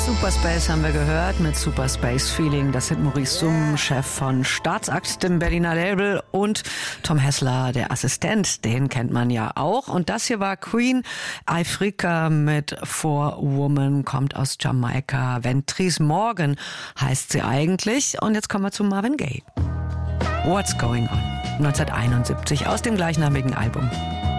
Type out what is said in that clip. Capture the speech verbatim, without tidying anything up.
Superspace haben wir gehört mit Superspace Feeling. Das sind Maurice Summ, Chef von Staatsakt, dem Berliner Label, und Tom Hessler, der Assistent. Den kennt man ja auch. Und das hier war Queen Ifrica mit Four Woman, kommt aus Jamaika. Ventrise Morgan heißt sie eigentlich. Und jetzt kommen wir zu Marvin Gaye. What's Going On? neunzehnhunderteinundsiebzig aus dem gleichnamigen Album.